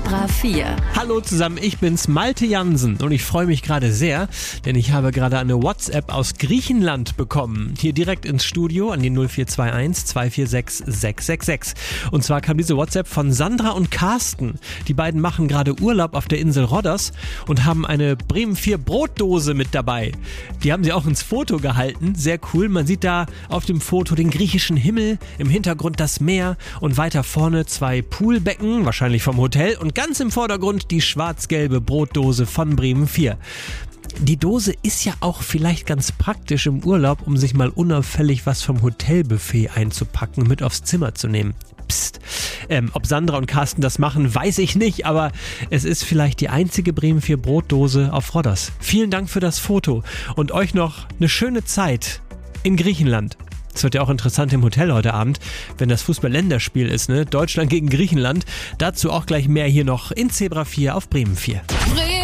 Zebra 4. Hallo zusammen, ich bin's, Malte Jansen, und ich freue mich gerade sehr, denn ich habe gerade eine WhatsApp aus Griechenland bekommen. Hier direkt ins Studio an die 0421 246 666. Und zwar kam diese WhatsApp von Sandra und Carsten. Die beiden machen gerade Urlaub auf der Insel Rhodos und haben eine Bremen 4 Brotdose mit dabei. Die haben sie auch ins Foto gehalten, sehr cool. Man sieht da auf dem Foto den griechischen Himmel, im Hintergrund das Meer und weiter vorne 2 Poolbecken, wahrscheinlich vom Hotel, und ganz im Vordergrund die schwarz-gelbe Brotdose von Bremen 4. Die Dose ist ja auch vielleicht ganz praktisch im Urlaub, um sich mal unauffällig was vom Hotelbuffet einzupacken und mit aufs Zimmer zu nehmen. Psst. Ob Sandra und Carsten das machen, weiß ich nicht, aber es ist vielleicht die einzige Bremen 4 Brotdose auf Rhodos. Vielen Dank für das Foto und euch noch eine schöne Zeit in Griechenland. Es wird ja auch interessant im Hotel heute Abend, wenn das Fußball-Länderspiel ist, ne? Deutschland gegen Griechenland. Dazu auch gleich mehr hier noch in Zebra 4 auf Bremen 4.